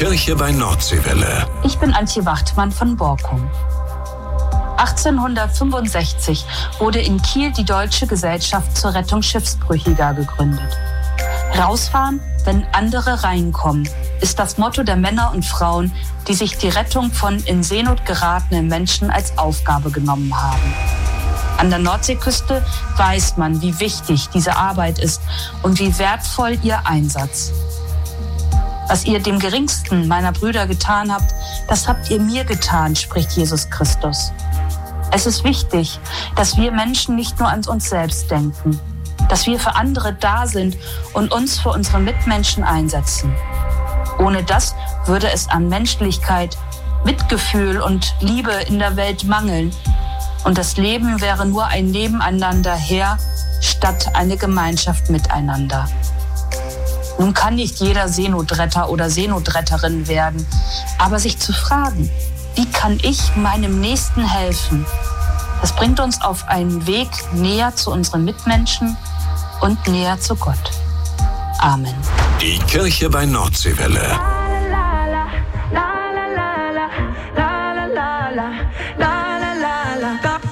Kirche bei Nordseewelle. Ich bin Antje Wachtmann von Borkum. 1865 wurde in Kiel die Deutsche Gesellschaft zur Rettung Schiffsbrüchiger gegründet. Rausfahren, wenn andere reinkommen, ist das Motto der Männer und Frauen, die sich die Rettung von in Seenot geratenen Menschen als Aufgabe genommen haben. An der Nordseeküste weiß man, wie wichtig diese Arbeit ist und wie wertvoll ihr Einsatz. Was ihr dem geringsten meiner Brüder getan habt, das habt ihr mir getan, spricht Jesus Christus. Es ist wichtig, dass wir Menschen nicht nur an uns selbst denken, dass wir für andere da sind und uns für unsere Mitmenschen einsetzen. Ohne das würde es an Menschlichkeit, Mitgefühl und Liebe in der Welt mangeln. Und das Leben wäre nur ein Nebeneinander her, statt eine Gemeinschaft miteinander. Nun kann nicht jeder Seenotretter oder Seenotretterin werden, aber sich zu fragen, wie kann ich meinem Nächsten helfen? Das bringt uns auf einen Weg näher zu unseren Mitmenschen und näher zu Gott. Amen. Die Kirche bei Nordseewelle. La la la la la la la la la la la la.